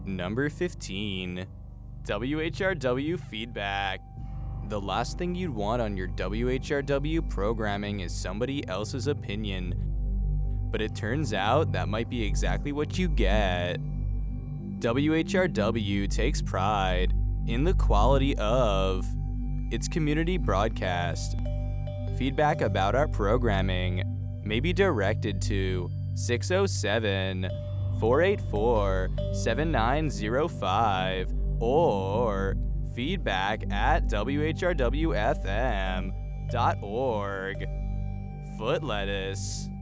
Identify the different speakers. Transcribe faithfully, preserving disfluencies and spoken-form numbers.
Speaker 1: Number fifteen. W H R W feedback. The last thing you'd want on your W H R W programming is somebody else's opinion. But it turns out that might be exactly what you get. W H R W takes pride in the quality of its community broadcast. Feedback about our programming may be directed to six oh seven, four eight four, seven nine oh five or feedback at w h r w f m dot org. Foot lettuce.